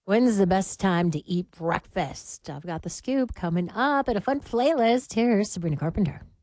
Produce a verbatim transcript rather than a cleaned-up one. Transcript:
When's the best time to eat breakfast? I've got the scoop coming up and a fun playlist. Here's Sabrina Carpenter.